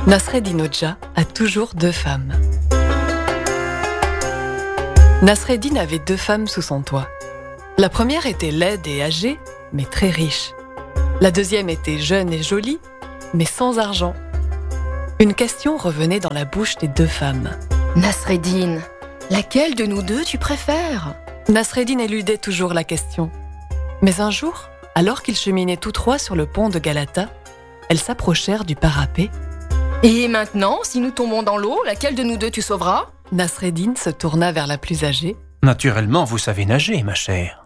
Nasreddin Hoxha a toujours 2 femmes. Nasreddin avait 2 femmes sous son toit. La première était laide et âgée, mais très riche. La deuxième était jeune et jolie, mais sans argent. Une question revenait dans la bouche des 2 femmes. Nasreddin, laquelle de nous 2 tu préfères ? Nasreddin éludait toujours la question. Mais un jour, alors qu'ils cheminaient tous 3 sur le pont de Galata, elles s'approchèrent du parapet. Et maintenant, si nous tombons dans l'eau, laquelle de nous 2 tu sauveras ? Nasreddin se tourna vers la plus âgée. Naturellement, vous savez nager, ma chère.